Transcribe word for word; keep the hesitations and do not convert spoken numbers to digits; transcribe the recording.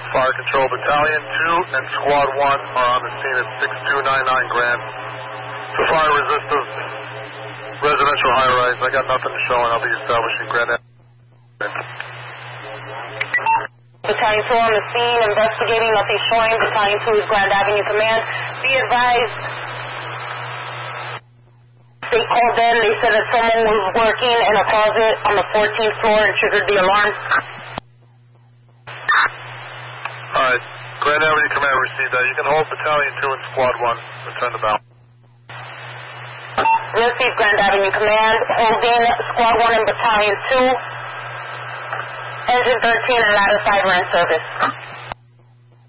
Fire Control Battalion two and Squad one are on the scene at six two nine nine Grand. It's a fire resistive residential high-rise. I got nothing to show, and I'll be establishing Grand Avenue. Battalion two on the scene, investigating, nothing showing. Battalion two is Grand Avenue Command. Be advised, they called in, they said that someone was working in a closet on the fourteenth floor and triggered the alarm. Alright, Grand Avenue Command received that. You can hold Battalion two and Squad one. Return the bell. Received Grand Avenue Command, holding Squad one and Battalion two. Engine thirteen and ladder five are in service.